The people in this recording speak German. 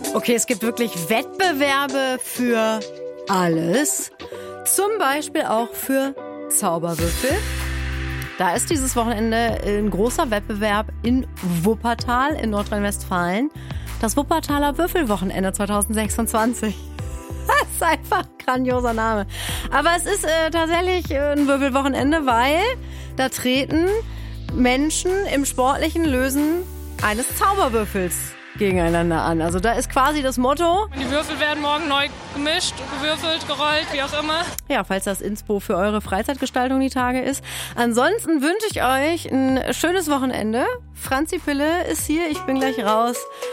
Okay, es gibt wirklich Wettbewerbe für alles. Zum Beispiel auch für Zauberwürfel. Da ist dieses Wochenende ein großer Wettbewerb in Wuppertal in Nordrhein-Westfalen. Das Wuppertaler Würfelwochenende 2026. Das ist einfach ein grandioser Name. Aber es ist tatsächlich ein Würfelwochenende, weil da treten Menschen im sportlichen Lösen eines Zauberwürfels gegeneinander an. Also da ist quasi das Motto. Die Würfel werden morgen neu gemischt, gewürfelt, gerollt, wie auch immer. Ja, falls das Inspo für eure Freizeitgestaltung die Tage ist. Ansonsten wünsche ich euch ein schönes Wochenende. Franzi Pille ist hier, ich bin gleich raus.